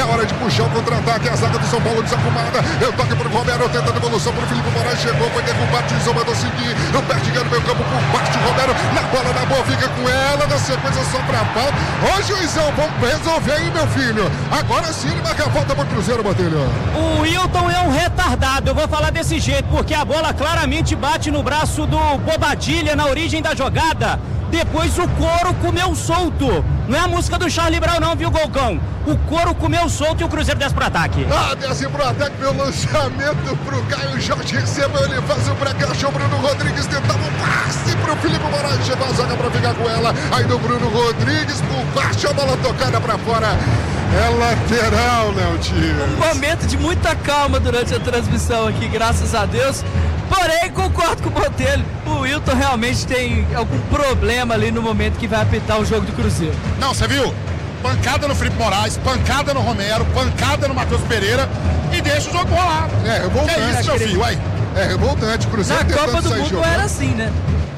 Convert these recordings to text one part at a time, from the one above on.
É hora de puxar o contra-ataque. A zaga do São Paulo desarrumada. Eu toque pro Romero, tenta a devolução pro Felipe Moraes. Chegou, foi derrubado, Tizão mandou seguir. O Perdigão no meio campo por baixo. Romero na bola, na boa, fica com ela. Na sequência só pra falta. Ô, juizão, vamos resolver aí, meu filho. Agora sim ele marca a falta pro Cruzeiro, Botelho. O Wilton é um retardado, eu vou falar desse jeito, porque a bola claramente bate no braço do Bobadilha na origem da jogada. Depois o couro comeu solto. Não é a música do Charlie Brown não, viu, Golcão? O couro comeu solto e o Cruzeiro desce pro ataque. Desce pro ataque, meu lançamento pro Caio Jorge. Recebeu, ele faz o pré-caixa. O Bruno Rodrigues tentava um passe pro Felipe Moraes. Chegou a zaga pra ficar com ela. Aí do Bruno Rodrigues por baixo, a bola tocada pra fora. É lateral, Léo Dias. Um momento de muita calma durante a transmissão aqui, graças a Deus. Porém, concordo com o Botelho. O Wilton realmente tem algum problema ali no momento que vai apitar o jogo do Cruzeiro. Não, você viu? Pancada no Felipe Moraes, pancada no Romero, pancada no Matheus Pereira e deixa o jogo rolar. É revoltante. Que é isso, meu filho, uai? É revoltante. Cruzeiro na Copa do Mundo jogando. Era assim, né?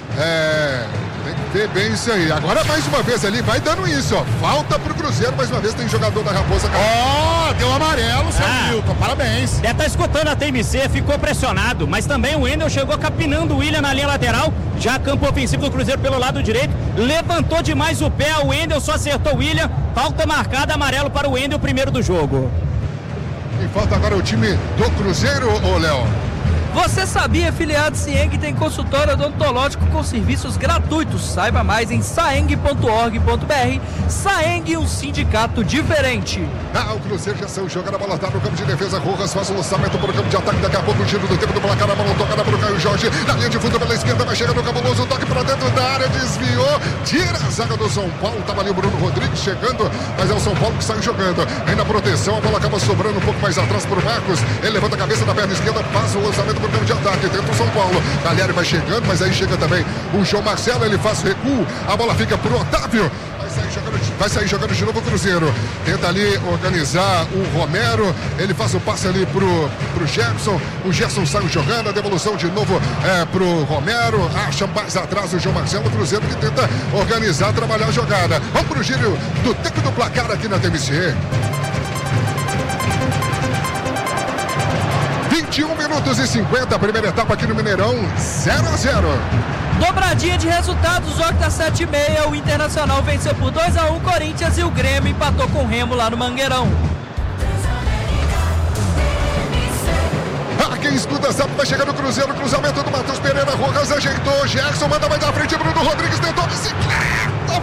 Tem que ver bem isso aí. Agora mais uma vez ali, vai dando isso, ó. Falta pro Cruzeiro, mais uma vez tem jogador da Raposa. Deu amarelo, seu Wilton, parabéns. Deve estar escutando a TMC, ficou pressionado, mas também o Wendel chegou capinando o William na linha lateral, já campo ofensivo do Cruzeiro pelo lado direito, levantou demais o pé, o Wendel só acertou o William, falta marcada, amarelo para o Wendel, primeiro do jogo. E falta agora o time do Cruzeiro, ô Léo? Você sabia, filiado Cieng tem consultório odontológico com serviços gratuitos. Saiba mais em saeng.org.br. Saeng, um sindicato diferente. O Cruzeiro já saiu jogando a bola, tá no campo de defesa. Rojas faz o lançamento para o campo de ataque. Daqui a pouco o tiro do tempo do placar. A bola tocada para o Caio Jorge. Na linha de fundo pela esquerda, vai chegando o Cabuloso. Toque para dentro da área, desviou. Tira a zaga do São Paulo. Tava ali o Bruno Rodrigues chegando, mas é o São Paulo que sai jogando. Aí na proteção, a bola acaba sobrando um pouco mais atrás para o Marcos. Ele levanta a cabeça da perna esquerda, faz o lançamento pro campo de ataque, dentro do São Paulo. Galera vai chegando, mas aí chega também o João Marcelo, ele faz recuo, a bola fica pro Otávio. Vai sair jogando de novo o Cruzeiro. Tenta ali organizar o Romero. Ele faz o passe ali pro Gerson. O Gerson sai jogando. A devolução de novo pro Romero. Acha mais atrás o João Marcelo. O Cruzeiro que tenta organizar, trabalhar a jogada. Vamos pro giro do tempo do placar aqui na TMC. 21 minutos e 50, a primeira etapa aqui no Mineirão, 0-0. Dobradinha de resultados, o jogo tá 7-6, o Internacional venceu por 2-1 o Corinthians e o Grêmio empatou com o Remo lá no Mangueirão. Quem escuta sabe, vai chegar no Cruzeiro, cruzamento do Matheus Pereira, Rojas ajeitou, Gerson manda mais à frente, Bruno Rodrigues tentou a bicicleta,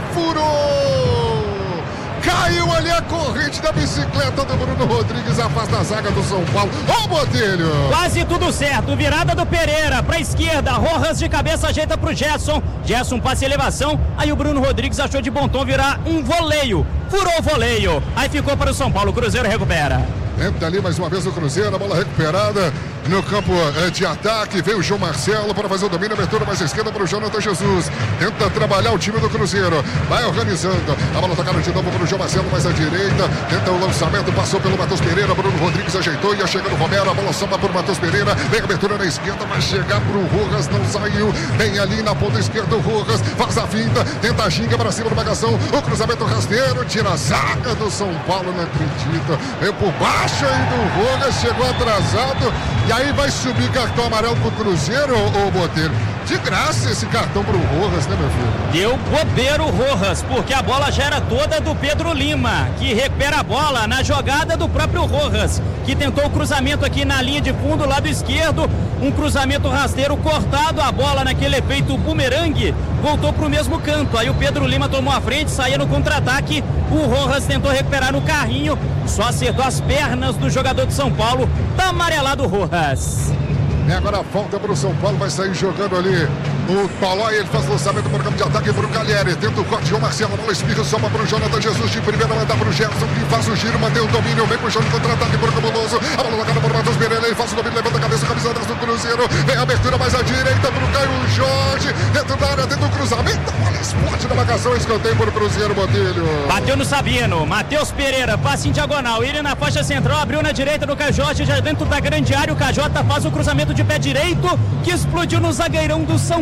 furou! Caiu ali a corrente da bicicleta do Bruno Rodrigues, afasta a zaga do São Paulo. Ô, Botelho! Quase tudo certo, virada do Pereira pra esquerda, Rojas de cabeça ajeita pro Gerson. Gerson passa em elevação, aí o Bruno Rodrigues achou de bom tom virar um voleio. Furou o voleio, aí ficou para o São Paulo, o Cruzeiro recupera. Entra ali mais uma vez o Cruzeiro, a bola recuperada no campo de ataque. Veio o João Marcelo para fazer o domínio, abertura mais à esquerda para o Jonathan Jesus. Tenta trabalhar o time do Cruzeiro, vai organizando. A bola tocada de novo para o João Marcelo mais à direita. Tenta o lançamento, passou pelo Matheus Pereira. Bruno Rodrigues ajeitou, ia chegando o Romero. A bola sobra para o Matheus Pereira. Vem a abertura na esquerda, vai chegar para o Rojas, não saiu. Vem ali na ponta esquerda o Rojas, faz a finta, tenta a ginga para cima do marcação. O cruzamento rasteiro, tira a zaga do São Paulo, não acredita. Veio por baixo aí do Rojas, chegou atrasado. E aí vai subir cartão amarelo pro Cruzeiro, ô Botelho. De graça esse cartão pro Rojas, né, meu filho? Deu bobeiro o Rojas, porque a bola já era toda do Pedro Lima, que recupera a bola na jogada do próprio Rojas, que tentou o cruzamento aqui na linha de fundo, lado esquerdo, um cruzamento rasteiro cortado, a bola naquele efeito bumerangue, voltou pro mesmo canto, aí o Pedro Lima tomou a frente, saía no contra-ataque, o Rojas tentou recuperar no carrinho, só acertou as pernas do jogador de São Paulo, tá amarelado o Rojas. E agora a falta para o São Paulo, vai sair jogando ali o Tolói, ele faz lançamento para o campo de ataque para o Calheri, tenta o corte, João Marcelo, a bola espirra, sobra para o Jonathan Jesus, de primeira manda para o Gerson, que faz o giro, mantém o domínio, vem puxando o contra-ataque para o Cabuloso, a bola tocada para o Matheus Pereira, ele faz o domínio, levanta a cabeça, camisa atrás do Cruzeiro, vem a abertura mais à direita para o Caio Jorge, dentro da área, dentro do cruzamento, a bola explode na marcação, escanteio para o Cruzeiro, Botelho. Bateu no Sabino, Matheus Pereira, passe em diagonal, ele na faixa central, abriu na direita do Caio Jorge, já dentro da grande área, o KJ faz o cruzamento de pé direito, que explodiu no zagueirão do São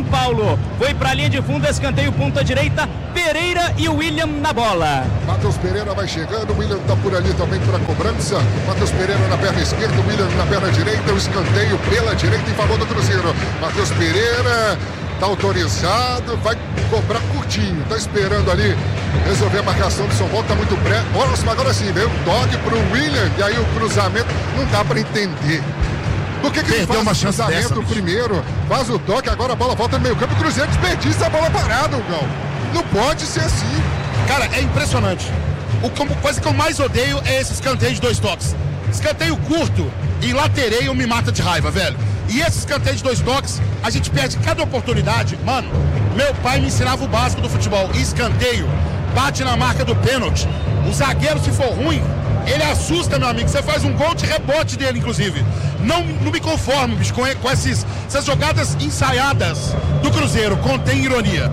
Paulo. Foi pra linha de fundo, escanteio ponta direita, Pereira e William na bola. Matheus Pereira vai chegando, o William tá por ali também para cobrança. Matheus Pereira na perna esquerda, o William na perna direita, o escanteio pela direita em favor do Cruzeiro. Matheus Pereira tá autorizado, vai cobrar curtinho, tá esperando ali resolver a marcação do São Paulo, tá muito próximo, agora sim, veio um toque pro William, e aí o cruzamento não dá para entender. Por que ele faz o cruzamento primeiro, faz o toque, agora a bola volta no meio campo, o Cruzeiro desperdiça a bola parada, Gão. Não pode ser assim. Cara, é impressionante. Coisa que eu mais odeio é esse escanteio de 2 toques. Escanteio curto e latereio me mata de raiva, velho. E esse escanteio de 2 toques, a gente perde cada oportunidade. Mano, meu pai me ensinava o básico do futebol. Escanteio, bate na marca do pênalti. O zagueiro, se for ruim, ele assusta, meu amigo. Você faz um gol de rebote dele, inclusive. Não me conformo, bicho, com essas jogadas ensaiadas do Cruzeiro. Contém ironia.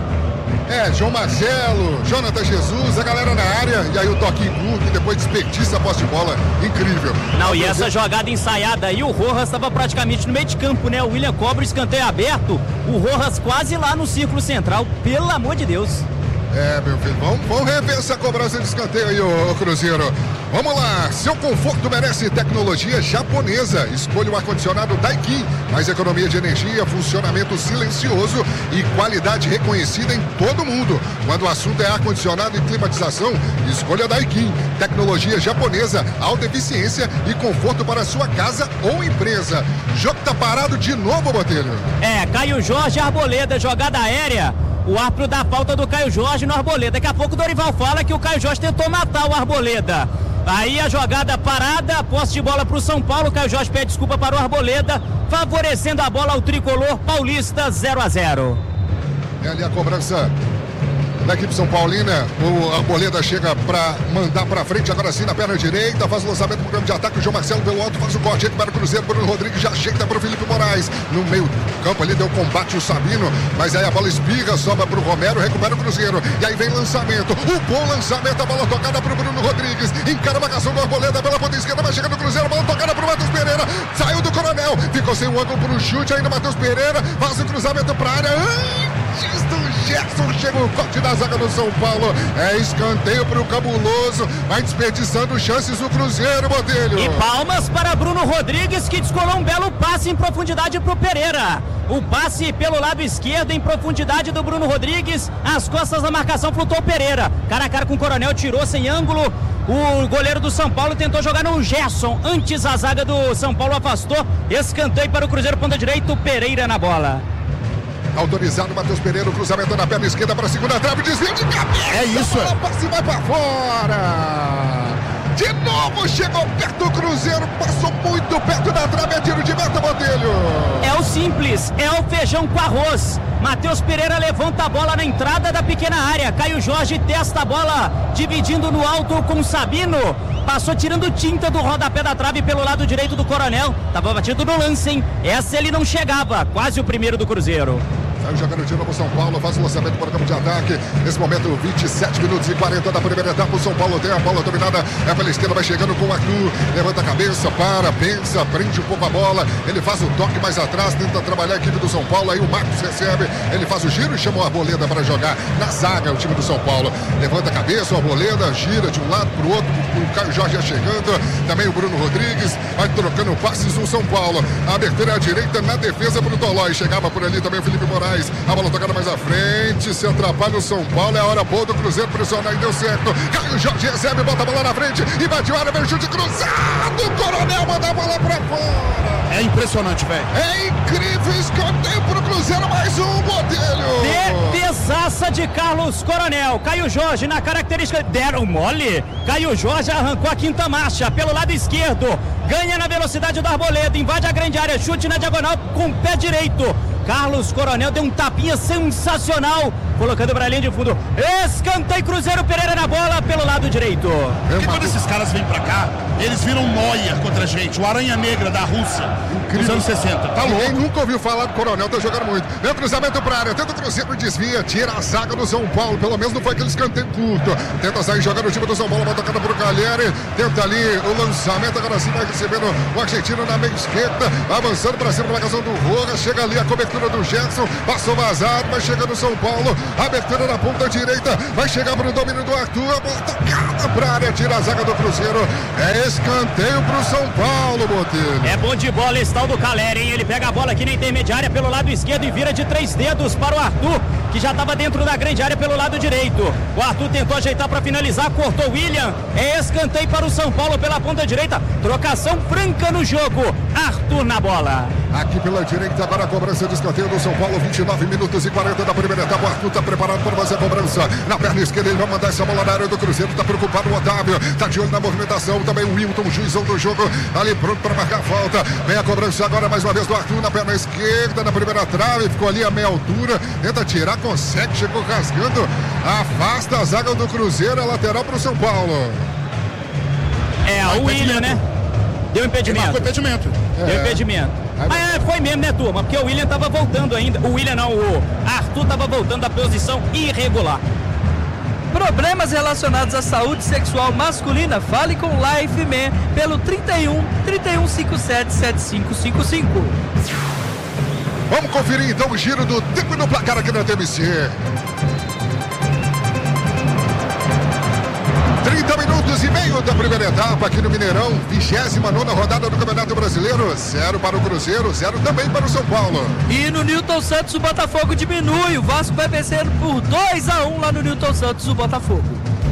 João Marcelo, Jonathan Jesus, a galera na área, e aí o toque curto, e depois desperdiça a posse de bola, incrível. Não, e essa jogada ensaiada aí, o Rojas estava praticamente no meio de campo, né? O William cobra o escanteio aberto, o Rojas quase lá no círculo central, pelo amor de Deus. Meu filho, vamos rever essa cobrança de escanteio aí, ô Cruzeiro. Vamos lá, seu conforto merece tecnologia japonesa. Escolha o ar-condicionado Daikin. Mais economia de energia, funcionamento silencioso e qualidade reconhecida em todo mundo. Quando o assunto é ar-condicionado e climatização, escolha Daikin. Tecnologia japonesa, alta eficiência e conforto para sua casa ou empresa. O jogo tá parado de novo, Botelho. Caio Jorge Arboleda, jogada aérea. O árbitro dá falta do Caio Jorge no Arboleda. Daqui a pouco o Dorival fala que o Caio Jorge tentou matar o Arboleda. Aí a jogada parada, posse de bola para o São Paulo. Caio Jorge pede desculpa para o Arboleda, favorecendo a bola ao tricolor paulista. 0-0. Ali a cobrança da equipe São Paulina. O Arboleda chega para mandar para frente, agora sim na perna direita, faz o lançamento do programa de ataque. O João Marcelo pelo alto, faz o corte para o Cruzeiro. Bruno Rodrigues já ajeita para o Felipe Moraes. No meio campo ali deu combate o Sabino, mas aí a bola espirra, sobra para o Romero, recupera o Cruzeiro. E aí vem lançamento, o bom lançamento, a bola tocada para o Bruno Rodrigues. Encara a marcação do Arboleda pela ponta esquerda, vai chegando o Cruzeiro, a bola tocada para o Matheus Pereira. Saiu do Coronel, ficou sem o ângulo para o chute, ainda Matheus Pereira faz o cruzamento para a área. Antes do Gerson chega o corte da zaga do São Paulo. É escanteio para o Cabuloso. Vai desperdiçando chances o Cruzeiro, Botelho. E palmas para Bruno Rodrigues, que descolou um belo passe em profundidade para o Pereira. O passe pelo lado esquerdo em profundidade do Bruno Rodrigues. As costas da marcação, flutuou Pereira. Cara a cara com o Coronel, tirou sem ângulo. O goleiro do São Paulo tentou jogar no Gerson. Antes a zaga do São Paulo afastou. Escanteio para o Cruzeiro, ponta direita, Pereira na bola. Autorizado, Matheus Pereira, o cruzamento na perna esquerda para a segunda trave, desvio de cabeça. É isso. O passe vai para fora. De novo chegou perto do Cruzeiro, passou muito perto da trave, é tiro de meta, Botelho. É o simples, é o feijão com arroz. Matheus Pereira levanta a bola na entrada da pequena área. Caio Jorge testa a bola, dividindo no alto com o Sabino. Passou tirando tinta do rodapé da trave pelo lado direito do Coronel. Tava batido no lance, hein? Essa ele não chegava, quase o primeiro do Cruzeiro. Saiu jogando de novo o São Paulo, faz o lançamento para o campo de ataque. Nesse momento, 27 minutos e 40 da primeira etapa. O São Paulo tem a bola dominada, é pela esquerda, vai chegando com o Arthur. Levanta a cabeça, pensa, prende um pouco a bola. Ele faz o toque mais atrás, tenta trabalhar a equipe do São Paulo. Aí o Marcos recebe, ele faz o giro e chama o Arboleda para jogar na zaga, o time do São Paulo. Levanta a cabeça, o Arboleda gira de um lado para o outro. O Caio Jorge chegando, também o Bruno Rodrigues, vai trocando passes o São Paulo. A abertura à direita na defesa para o Tolói. Chegava por ali também o Felipe Moraes. A bola tocada mais à frente, se atrapalha o São Paulo, é a hora boa do Cruzeiro pressionar e deu certo. Caio Jorge recebe, bota a bola na frente, invadiu a área, vem o chute cruzado, o Coronel manda a bola pra fora. É impressionante, velho. É incrível, escanteio pro Cruzeiro, mais um, Botelho. Defesaça de Carlos Coronel. Caio Jorge na característica, deram mole. Caio Jorge arrancou a quinta marcha pelo lado esquerdo, ganha na velocidade do Arboleda, invade a grande área, chute na diagonal com o pé direito. Carlos Coronel deu um tapinha sensacional colocando pra linha de fundo. Escanteio, Cruzeiro, Pereira na bola pelo lado direito. Porque quando esses caras vêm pra cá, eles viram Neuer contra a gente, o Aranha Negra da Rússia, nos anos 60. Tá louco? Ninguém nunca ouviu falar do Coronel, tá jogando muito. Vem o cruzamento pra área, tenta o Cruzeiro, desvia, tira a zaga do São Paulo. Pelo menos não foi aquele escanteio curto. Tenta sair jogando o time do São Paulo, vai tocando pro Calheri. Tenta ali o lançamento, agora sim vai recebendo o argentino na meia esquerda. Avançando pra cima da marcação do Rojas. Chega ali a cobertura do Gerson. Passou vazado, vai chegando o São Paulo. Abertura na ponta direita. Vai chegar pro domínio do Arthur. A bola tocada pra área, tira a zaga do Cruzeiro. É escanteio pro São Paulo, Botelho. É bom de bola esse tal do Calheri, hein? Ele pega a bola aqui na intermediária pelo lado esquerdo e vira de 3 dedos para o Arthur, que já estava dentro da grande área pelo lado direito. O Arthur tentou ajeitar para finalizar, cortou o William. É escanteio para o São Paulo pela ponta direita. Trocação franca no jogo. Arthur na bola. Aqui pela direita, agora a cobrança de escanteio do São Paulo. 29 minutos e 40 da primeira etapa. O Arthur está preparado para fazer a cobrança. Na perna esquerda, ele vai mandar essa bola na área do Cruzeiro. Está preocupado o Otávio. Está de olho na movimentação. Também o Wilton, juizão do jogo, ali pronto para marcar a falta. Vem a cobrança agora mais uma vez do Arthur na perna esquerda, na primeira trave. Ficou ali a meia altura. Tenta tirar, consegue, chegou rasgando. Afasta a zaga do Cruzeiro. A lateral para o São Paulo. O William, né? Deu impedimento. Marcou impedimento. Deu impedimento. Mas foi mesmo, né, turma? Porque o William tava voltando ainda. O William não, o Arthur tava voltando da posição irregular. Problemas relacionados à saúde sexual masculina? Fale com Life Man pelo 31 3157 7555. Vamos conferir então o giro do tempo no placar aqui na TMC. 30 minutos e meio da primeira etapa aqui no Mineirão, 29ª rodada do Campeonato Brasileiro. 0 para o Cruzeiro, 0 também para o São Paulo. E no Newton Santos o Botafogo diminui. O Vasco vai vencer por 2-1 lá no Newton Santos o Botafogo.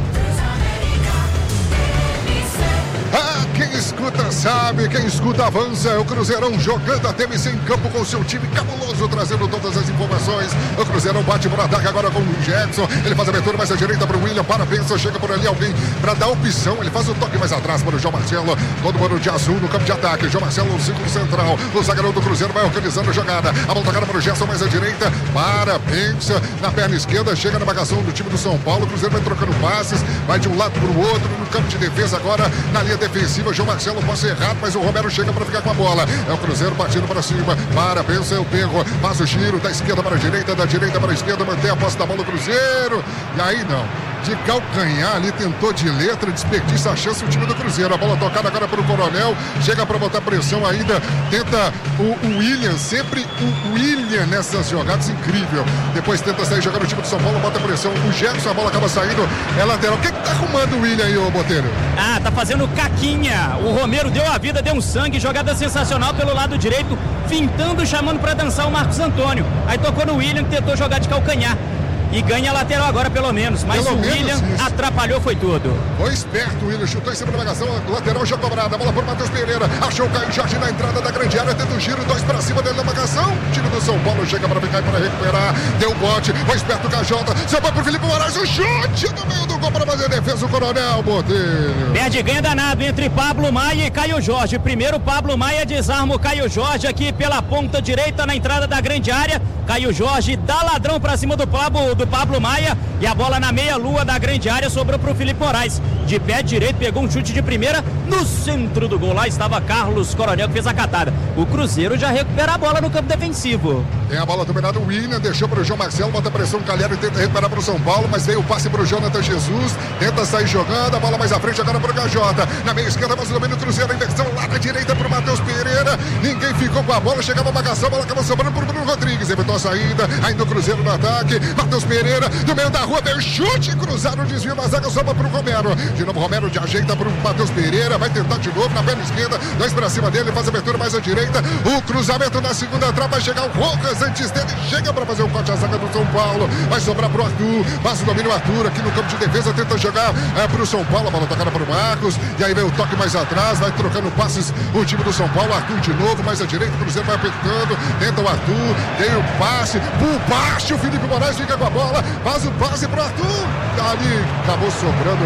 Quem escuta sabe, quem escuta avança. É o Cruzeirão jogando a TMC em campo com seu time cabuloso, trazendo todas as informações. O Cruzeirão bate por ataque agora com o Jackson. Ele faz a abertura mais à direita para o William, para a pensa, chega por ali alguém para dar opção. Ele faz o toque mais atrás para o João Marcelo. Todo mundo de azul no campo de ataque. João Marcelo no círculo central. O zagueirão do Cruzeiro vai organizando a jogada. A bola tocada para o Gerson mais à direita. Para, pensa na perna esquerda. Chega na marcação do time do São Paulo. O Cruzeiro vai trocando passes. Vai de um lado para o outro. No campo de defesa agora, na linha defensiva. João Marcelo passa errado, mas o Romero chega para ficar com a bola. É o Cruzeiro partindo para cima. Para, pensa, eu pego. Faz o giro da esquerda para a direita, da direita para a esquerda. Mantém a posse da bola do Cruzeiro. E aí não. De calcanhar ali, tentou de letra, desperdiça a chance o time do Cruzeiro. A bola tocada agora para o Coronel. Chega para botar pressão ainda. Tenta o William, sempre o William nessas jogadas, incrível. Depois tenta sair jogando o time do São Paulo, bota pressão. O Gerson, a bola acaba saindo. É lateral. O que tá arrumando o William aí, ô Botelho? Tá fazendo caquinha. O Romero deu a vida, deu um sangue. Jogada sensacional pelo lado direito. Fintando, chamando para dançar o Marcos Antônio. Aí tocou no William, que tentou jogar de calcanhar. E ganha a lateral agora, pelo menos. Mas o William atrapalhou, foi tudo. Foi esperto, o William chutou em cima da marcação. Lateral já cobrada. A bola por Matheus Pereira. Achou o Caio Jorge na entrada da grande área. Tenta o giro, 2 para cima dele na marcação. O time do São Paulo chega para ficar e para recuperar. Deu bote. Foi esperto o Cajota. Sobrou pro Felipe Moraes. O chute no meio do gol para fazer a defesa. O Coronel Botelho. Perde e ganha danado entre Pablo Maia e Caio Jorge. Primeiro, Pablo Maia desarma o Caio Jorge aqui pela ponta direita na entrada da grande área. Caio Jorge dá ladrão para cima do Pablo Maia. E a bola na meia-lua da grande área sobrou para o Felipe Moraes. De pé direito, pegou um chute de primeira no centro do gol. Lá estava Carlos Coronel, que fez a catada. O Cruzeiro já recupera a bola no campo defensivo. Tem a bola dominada, o William deixou para o João Marcelo, bota pressão, o Calheri tenta recuperar para o São Paulo, mas veio o passe para o Jonathan Jesus, tenta sair jogando, a bola mais à frente agora para o Cajota. Na meia esquerda, mas o domínio do Cruzeiro, a inversão lá na direita para o Matheus Pereira. Ninguém ficou com a bola, chegava a marcação, a bola acabou sobrando para o Bruno Rodrigues. Evitou a saída, ainda o Cruzeiro no ataque. Matheus Pereira, do meio da rua, veio chute cruzado, desvio na zaga, sobra para o Romero. De novo, Romero de ajeita para o Matheus Pereira, vai tentar de novo na perna esquerda, 2 para cima dele, faz a abertura mais à direita. O cruzamento na segunda trave, vai chegar o Rojas antes dele, chega para fazer o corte à zaga do São Paulo. Vai sobrar para o Arthur, passa o domínio Arthur aqui no campo de defesa, tenta jogar para o São Paulo, a bola tocada para o Marcos, e aí vem o toque mais atrás, vai trocando passes o time do São Paulo. Arthur de novo, mais à direita, o Cruzeiro vai apertando, tenta o Arthur, tem o passe, por baixo, o Felipe Moraes fica com a bola, faz o passe para o Arthur, ali acabou sobrando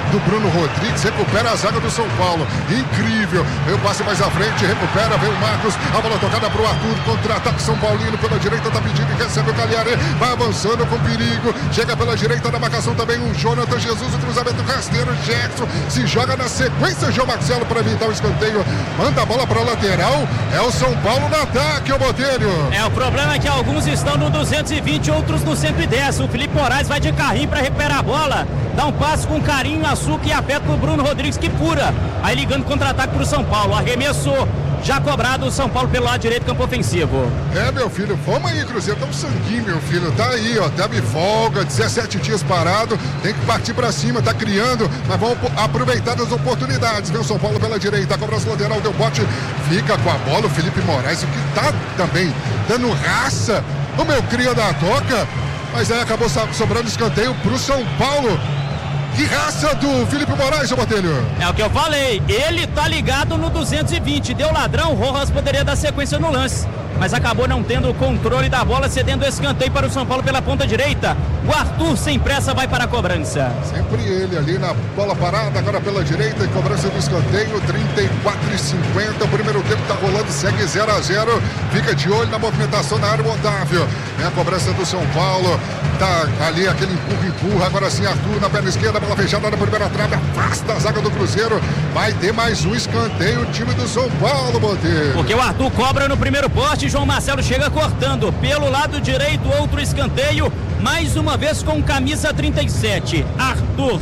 do Bruno Rodrigues, recupera a zaga do São Paulo. Incrível. Vem o passe mais à frente, recupera, vem o Marcos, a bola tocada pro Arthur, contra-ataque São Paulino pela direita, tá pedindo e recebe o Cagliari, vai avançando com perigo, chega pela direita da marcação também o Jonathan Jesus, o cruzamento rasteiro, Jackson se joga na sequência, João Marcelo para evitar o escanteio, manda a bola pra lateral, é o São Paulo no ataque, o Botelho. O problema é que alguns estão no 220, outros no 110, o Felipe Moraes vai de carrinho para recuperar a bola, dá um passe com carinho, açúcar e afeto pro Bruno Rodrigues que fura, aí ligando contra-ataque pro São Paulo, arremesso já cobrado o São Paulo pelo lado direito, campo ofensivo. Meu filho, vamos aí, Cruzeiro, dá um sanguinho, meu filho, tá aí, ó, teve folga, 17 dias parado, tem que partir pra cima, tá criando, mas vamos aproveitar as oportunidades, vem o São Paulo pela direita, a cobrança lateral, deu bote, fica com a bola o Felipe Moraes, o que tá também dando raça, o meu cria da toca, mas aí acabou sobrando escanteio pro São Paulo. Que raça do Felipe Moraes, seu Botelho. É o que eu falei, ele tá ligado no 220, deu ladrão, Rojas poderia dar sequência no lance, mas acabou não tendo o controle da bola, cedendo escanteio para o São Paulo pela ponta direita. O Arthur sem pressa vai para a cobrança. Sempre ele ali na bola parada, agora pela direita, em cobrança do escanteio, 34:50, o primeiro tempo tá rolando, segue 0-0, fica de olho na movimentação na área, o Otávio. É a cobrança do São Paulo, tá ali aquele empurra, agora sim Arthur na perna esquerda, bola fechada na primeira trave, afasta a zaga do Cruzeiro, vai ter mais um escanteio, o time do São Paulo, Botelho. Porque o Arthur cobra no primeiro poste, João Marcelo chega cortando, pelo lado direito outro escanteio, mais uma vez com camisa 37, Arthur.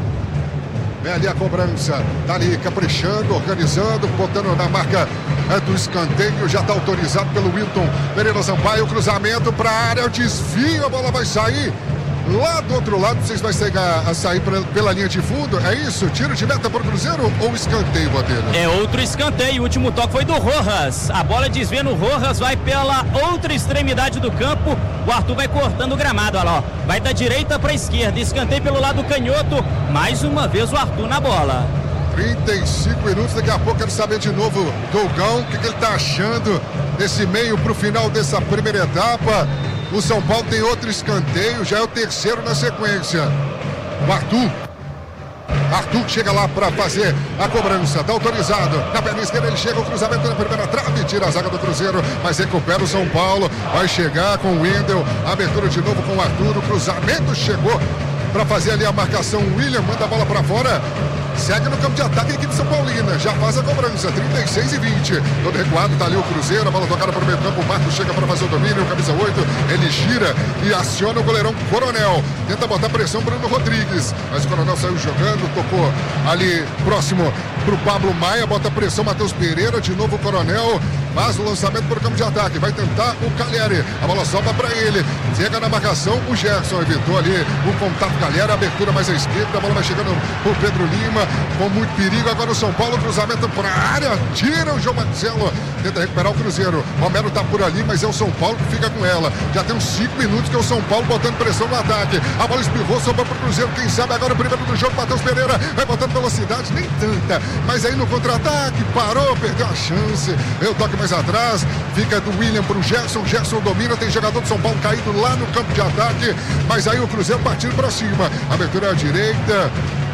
Vem ali a cobrança, tá ali caprichando, organizando, botando na marca do escanteio, já tá autorizado pelo Wilton Pereira Sampaio, cruzamento pra área, o desvio, a bola vai sair. Lá do outro lado, vocês vão sair pela linha de fundo, é isso? Tiro de meta para o Cruzeiro ou escanteio, Botelho? É outro escanteio, o último toque foi do Rojas, a bola desvia no Rojas, vai pela outra extremidade do campo, o Arthur vai cortando o gramado, olha lá, vai da direita para a esquerda, escanteio pelo lado canhoto, mais uma vez o Arthur na bola. 35 minutos, daqui a pouco quero saber de novo do Gão, o que ele tá achando desse meio para o final dessa primeira etapa. O São Paulo tem outro escanteio, já é o terceiro na sequência. O Arthur chega lá para fazer a cobrança, tá autorizado. Na perna esquerda ele chega, o cruzamento na primeira trave, tira a zaga do Cruzeiro, mas recupera o São Paulo. Vai chegar com o Wendel, abertura de novo com o Arthur, o cruzamento chegou para fazer ali a marcação. O William manda a bola para fora. Segue no campo de ataque a equipe São Paulina, já faz a cobrança, 36:20, todo recuado, tá ali o Cruzeiro, a bola tocada para o meio campo, o Marcos chega para fazer o domínio, camisa 8, ele gira e aciona o goleirão Coronel, tenta botar pressão Bruno Rodrigues, mas o Coronel saiu jogando, tocou ali próximo pro Pablo Maia, bota pressão Matheus Pereira, de novo o Coronel, faz o lançamento para o campo de ataque, vai tentar o Cagliari, a bola sobra para ele, chega na marcação, o Gerson evitou ali o contato Cagliari, abertura mais à esquerda, a bola vai chegando pro Pedro Lima, com muito perigo, agora o São Paulo, cruzamento para a área, tira o João Marcelo, tenta recuperar o Cruzeiro, Romero tá por ali, mas é o São Paulo que fica com ela, já tem uns 5 minutos que é o São Paulo botando pressão no ataque, a bola espirrou, sobrou pro Cruzeiro, quem sabe agora o primeiro do jogo, Matheus Pereira, vai botando velocidade, nem tanta, mas aí no contra-ataque, parou, perdeu a chance, veio o toque mais atrás, fica do William pro Gerson, Gerson domina, tem jogador do São Paulo caído lá no campo de ataque, mas aí o Cruzeiro partindo para cima, abertura à direita,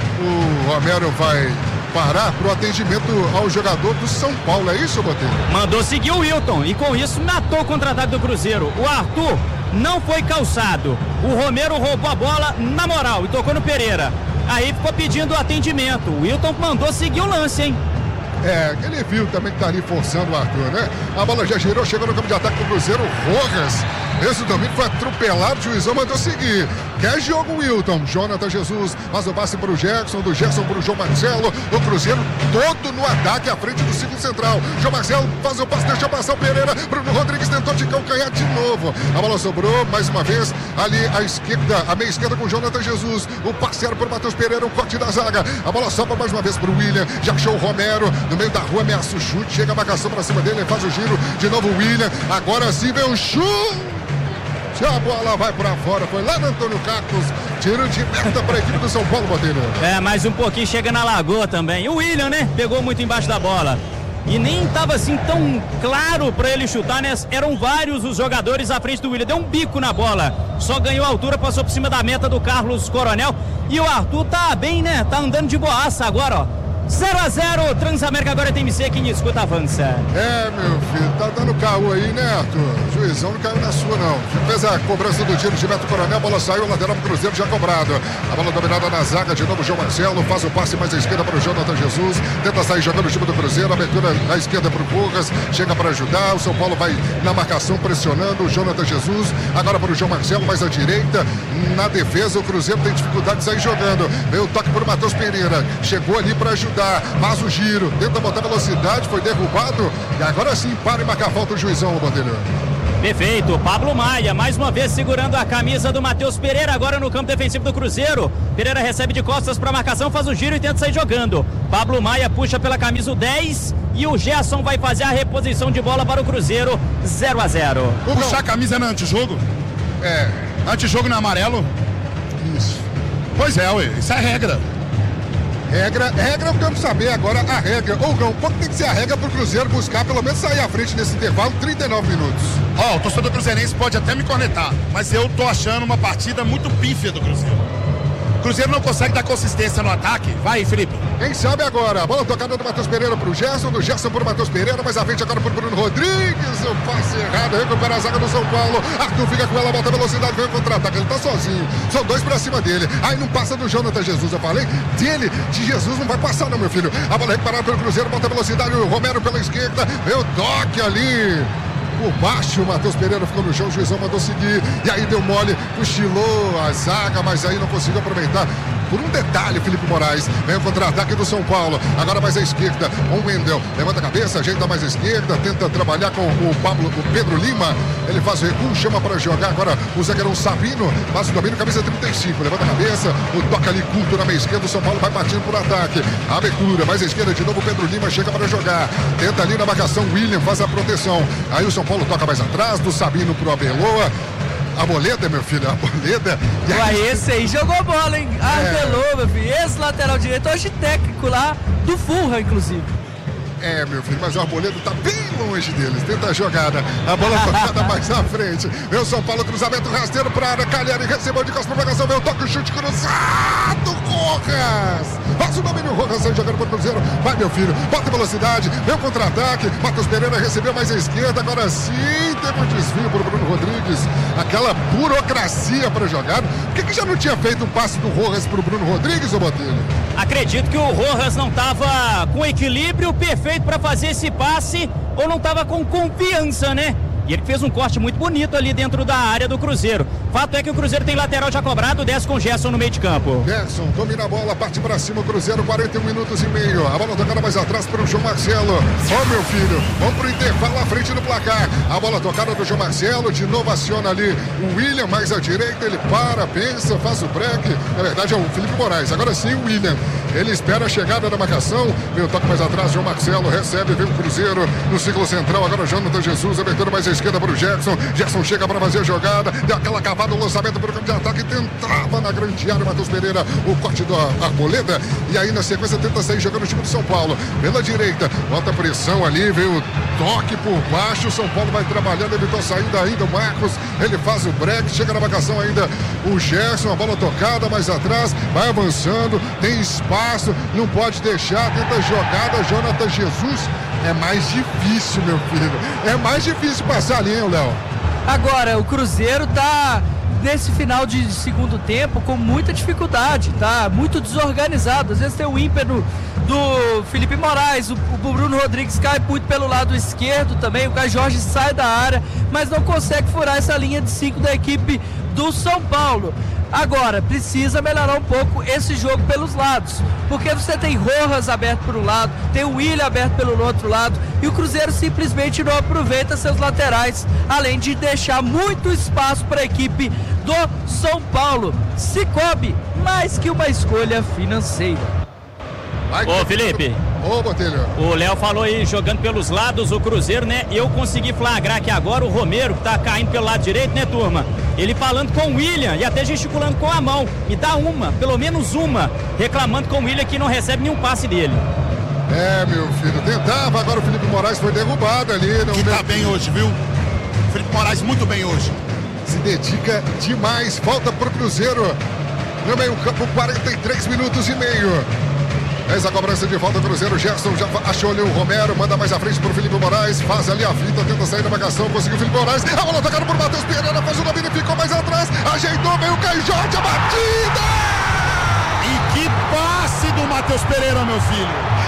o Romero vai parar para o atendimento ao jogador do São Paulo, é isso, Botelho? Mandou seguir o Wilton e com isso matou o contra-ataque do Cruzeiro. O Arthur não foi calçado, o Romero roubou a bola na moral e tocou no Pereira. Aí ficou pedindo atendimento, o Wilton mandou seguir o lance, hein? Ele viu também que tá ali forçando o Arthur, né? A bola já girou, chegou no campo de ataque do Cruzeiro, Rojas. Esse domínio foi atropelado, o juizão mandou seguir. Quer jogo, Wilton. Jonathan Jesus faz o passe pro Gerson, do Gerson pro João Marcelo. O Cruzeiro todo no ataque à frente do círculo central. João Marcelo faz o passe, deixou passar o Pereira. Bruno Rodrigues tentou de calcanhar de novo. A bola sobrou mais uma vez ali à esquerda, a meia esquerda com o Jonathan Jesus. O passe era pro Matheus Pereira, o corte da zaga. A bola sobra mais uma vez pro William. Já achou o Romero no meio da rua, ameaça o chute. Chega a marcação pra cima dele, faz o giro. De novo o William. Agora sim vem o chute. A bola vai pra fora, foi lá no Antônio Carlos, tiro de meta pra equipe do São Paulo, Botelho. Mais um pouquinho chega na lagoa também. O William, né? Pegou muito embaixo da bola. e nem estava assim tão claro para ele chutar, né? Eram vários os jogadores à frente do William, deu um bico na bola, só ganhou altura, passou por cima da meta do Carlos Coronel, e o Arthur tá bem, né? Tá andando de boaça agora, ó. 0-0, Transamérica agora tem MC, quem discuta avança. Meu filho, tá dando caô aí, né, Arthur? O juizão não caiu na sua, não. Fez a cobrança do tiro de Beto Coronel, a bola saiu, lateral pro Cruzeiro já cobrado. A bola dominada na zaga, de novo o João Marcelo, faz o passe mais à esquerda para o Jonathan Jesus, tenta sair jogando o time do Cruzeiro, abertura na esquerda pro Curras, chega para ajudar, o São Paulo vai na marcação pressionando o Jonathan Jesus, agora para o João Marcelo, mais à direita, na defesa, o Cruzeiro tem dificuldade de sair jogando. Veio o toque por Matheus Pereira, chegou ali para ajudar. Faz o giro, tenta botar velocidade, foi derrubado e agora sim para e marcar falta o juizão, Bandeira. Perfeito, Pablo Maia, mais uma vez segurando a camisa do Matheus Pereira, agora no campo defensivo do Cruzeiro. Pereira recebe de costas para a marcação, faz o giro e tenta sair jogando. Pablo Maia puxa pela camisa o 10 e o Gerson vai fazer a reposição de bola para o Cruzeiro, 0-0. Puxar a camisa no antijogo? Antijogo no amarelo? Isso. Pois é, ué, isso é regra. Regra, eu quero saber agora a regra. Ou não, quanto tem que ser a regra pro Cruzeiro buscar, pelo menos sair à frente nesse intervalo, 39 minutos. O torcedor cruzeirense pode até me cornetar, mas eu tô achando uma partida muito pífia do Cruzeiro. O Cruzeiro não consegue dar consistência no ataque. Vai, Felipe. Quem sabe agora? A bola tocada do Matheus Pereira pro Gerson, do Gerson pro Matheus Pereira, mais à frente agora pro Bruno Rodrigues. O passe errado, recupera a zaga do São Paulo. Arthur fica com ela, bota velocidade, vem o contra-ataque. Ele tá sozinho, são dois pra cima dele. Aí não passa do Jonathan Jesus, eu falei dele, de Jesus não vai passar não, meu filho. A bola recuperada pelo Cruzeiro, bota velocidade, o Romero pela esquerda, vem o toque ali. Por baixo, o Matheus Pereira ficou no chão, o juizão mandou seguir, e aí deu mole, cochilou a zaga, mas aí não conseguiu aproveitar. Por um detalhe, Felipe Moraes, vem o contra-ataque do São Paulo, agora mais à esquerda, o Wendel, levanta a cabeça, ajeita mais à esquerda, tenta trabalhar com o Pedro Lima, ele faz o recuo, chama para jogar, agora o zagueirão Sabino, faz o domínio, camisa 35, levanta a cabeça, o toque ali curto na meia esquerda, o São Paulo vai partindo por ataque, abertura, mais à esquerda de novo, o Pedro Lima chega para jogar, tenta ali na marcação, William faz a proteção, aí o São Paulo toca mais atrás, do Sabino pro Abeloa. Arboleda, meu filho, Arboleda. Ué, esse aí jogou bola, hein? Arbeloa, meu filho. Esse lateral direito, hoje técnico lá do Fulham, inclusive. Meu filho, mas o Arboleda tá bem longe deles. Tenta a jogada, a bola tocada mais à frente. Vem o São Paulo, cruzamento rasteiro pra área. Calheri recebeu de costas pra marcação. Vem o toque, o chute cruzado. Rojas! Faz o domínio, Rojas sai jogando pro Cruzeiro. Vai, meu filho, bota velocidade. Vem o contra-ataque. Matheus Pereira recebeu mais à esquerda. Agora sim, teve um desvio pro Bruno Rodrigues. Aquela burocracia pra jogada. Por que já não tinha feito um passe do Rojas pro Bruno Rodrigues, ô Botelho? Acredito que o Rojas não estava com equilíbrio perfeito para fazer esse passe, ou não estava com confiança, né? E ele fez um corte muito bonito ali dentro da área do Cruzeiro. Fato é que o Cruzeiro tem lateral já cobrado, desce com o Gerson no meio de campo. Gerson domina a bola, parte para cima o Cruzeiro, 41 minutos e meio. A bola tocada mais atrás para o João Marcelo. Meu filho, vamos pro intervalo à frente do placar. A bola tocada do João Marcelo, de novo aciona ali o William, mais à direita, ele para, pensa, faz o break. Na verdade é o Felipe Moraes, agora sim o William. Ele espera a chegada da marcação, vem o toque mais atrás, João Marcelo recebe, vem o Cruzeiro no ciclo central, agora o Jonathan Jesus, abertura mais à esquerda para o Gerson. Gerson chega para fazer a jogada, deu aquela cavada, o lançamento para o campo de ataque, tentava na grande área, Matheus Pereira, o corte da Arboleda, e aí na sequência tenta sair jogando o time do São Paulo, pela direita, bota pressão ali, veio o toque por baixo, o São Paulo vai trabalhando, evitou a saída ainda, o Marcos, ele faz o break, chega na marcação ainda o Gerson, a bola tocada mais atrás, vai avançando, tem espaço, não pode deixar, tenta a jogada, Jonathan Jesus. É mais difícil, meu filho. É mais difícil passar ali, hein, Léo? Agora, o Cruzeiro tá nesse final de segundo tempo com muita dificuldade, tá muito desorganizado. Às vezes tem o ímpeto do Felipe Moraes, o Bruno Rodrigues cai muito pelo lado esquerdo também, o Caio Jorge sai da área, mas não consegue furar essa linha de 5 da equipe do São Paulo. Agora, precisa melhorar um pouco esse jogo pelos lados, porque você tem Rojas aberto por um lado, tem o William aberto pelo outro lado, e o Cruzeiro simplesmente não aproveita seus laterais, além de deixar muito espaço para a equipe do São Paulo. Cicobi, mais que uma escolha financeira. Ô Felipe, ô Botelho, o Léo falou aí jogando pelos lados o Cruzeiro, né? Eu consegui flagrar aqui agora o Romero, que tá caindo pelo lado direito, né, turma? Ele falando com o William e até gesticulando com a mão. Me dá uma, pelo menos uma, reclamando com o William que não recebe nenhum passe dele. É, meu filho, tentava, agora o Felipe Moraes foi derrubado ali. Que tá bem hoje, viu? Felipe Moraes muito bem hoje. Se dedica demais, falta pro Cruzeiro. No meio campo, 43 minutos e meio. Fez a cobrança de volta, o Cruzeiro. Gerson já achou ali o Romero, manda mais à frente pro Felipe Moraes. Faz ali a fita, tenta sair da marcação, conseguiu o Felipe Moraes. A bola tocada por Matheus Pereira, faz o domínio, ficou mais atrás. Ajeitou, veio o Caio Jorge, a batida! E que passe do Matheus Pereira, meu filho!